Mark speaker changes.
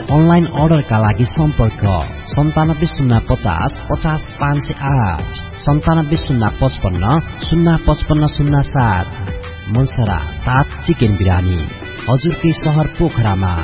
Speaker 1: Online अर्डरका लागि सम्पर्क 970550 50508 970550 05507। मनसरा ताज चिकन बिरानी हजुरकै शहर पोखरामा।